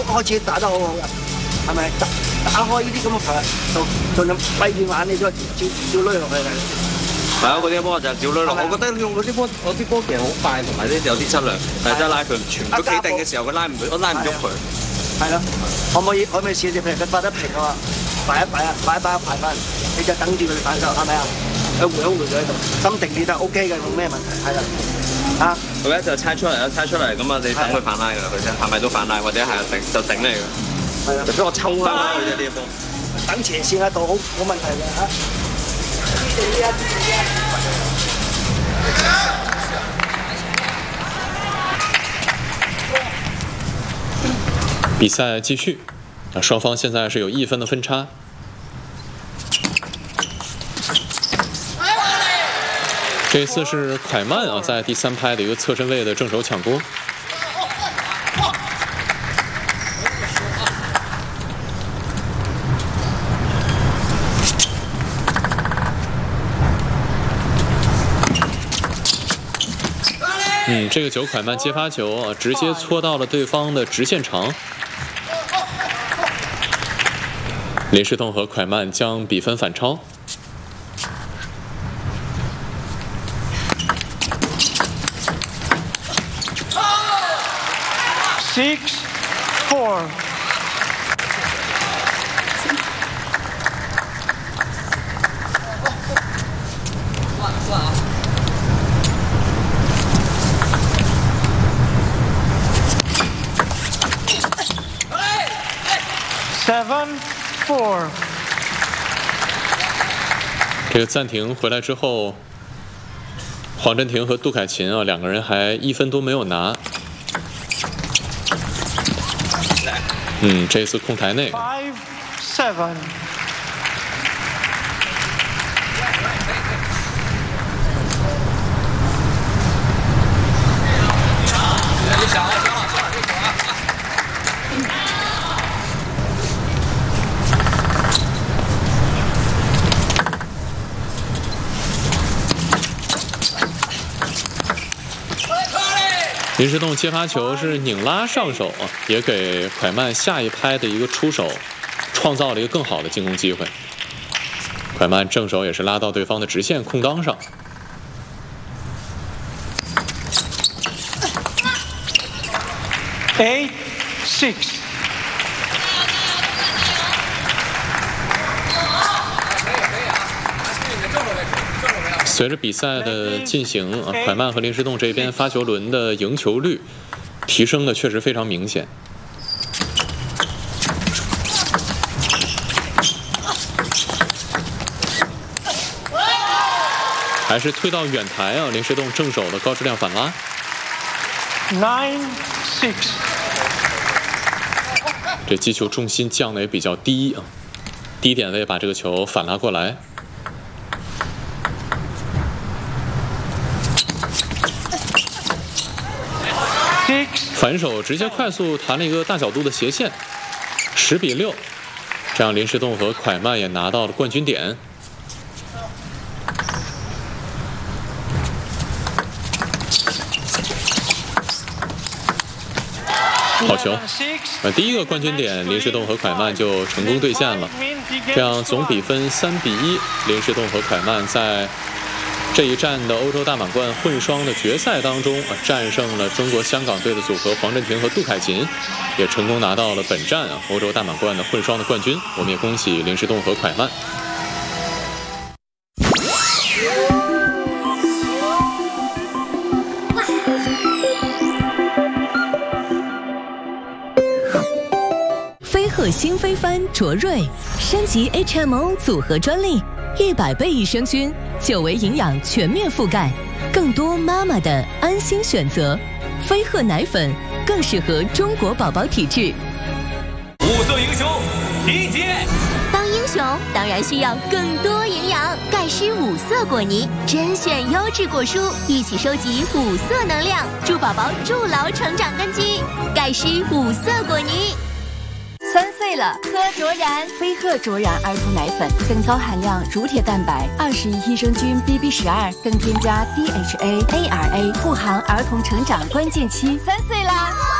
開始打得好好嘅，係咪？打開呢啲咁嘅球，就盡量閉住眼，你再照攆落去嘅。 係啊，嗰啲波就照攆落。我覺得用嗰啲波其實好快，同埋啲有啲質量，但係真係拉佢唔全。佢企定嘅時候，佢拉唔到，我拉唔喐佢。 係咯，可唔可以試下？譬如佢發得平啊，擺翻，你就等住佢反手，係咪啊？佢回咗喺度，心定啲得 OK 嘅，冇咩問題，係啦。啊， 佢咧就猜出嚟咁啊，你等佢反拉㗎啦，佢啫，係咪都反拉，或者係頂你㗎？係啊，就俾我抽翻佢啫呢一波。 等前線喺度好冇問題嘅嚇。 比赛继续，双方现在是有1分的分差。这次是蒯曼啊，在第3拍的一个侧身位的正手抢攻。这个球蒯曼接发球啊，直接搓到了对方的直线长。林诗栋和蒯曼将比分反超。 6-4。7-4。 这个暂停回来之后，黄镇廷和杜凯琴啊2个人还1分都没有拿。这次控台内。 5-7。 林诗栋接发球是拧拉上手啊，也给蒯曼下一拍的一个出手创造了一个更好的进攻机会。蒯曼正手也是拉到对方的直线空当上。 8-6。 随着比赛的进行啊，蒯曼和林诗栋这边发球轮的赢球率提升的确实非常明显。还是推到远台啊，林诗栋正手的高质量反拉。 9-6。 这击球重心降的也比较低啊，低点位把这个球反拉过来。反手直接快速弹了一个大角度的斜线，10-6，这样林诗栋和蒯曼也拿到了冠军点。好球！第一个冠军点，林诗栋和蒯曼就成功兑现了，这样总比分3-1，林诗栋和蒯曼在这一站的欧洲大满贯混双的决赛当中战胜了中国香港队的组合黄镇廷和杜凯琴，也成功拿到了本站欧洲大满贯的混双的冠军。我们也恭喜林诗栋和蒯曼。 飞鹤新飞帆卓瑞升级 HMO 组合专利，100倍益生菌，9维营养全面覆盖，更多妈妈的安心选择。飞鹤奶粉更适合中国宝宝体质。 5色英雄集结。 当英雄当然需要更多营养，钙师5色果泥甄选优质果蔬，一起收集5色能量，助宝宝筑牢成长根基。钙师5色果泥。 3岁了，喝卓然飞鹤卓然儿童奶粉，更高含量乳铁蛋白，21益生菌 BB12，更添加 DHA、ARA， 护航儿童成长关键期。3岁啦！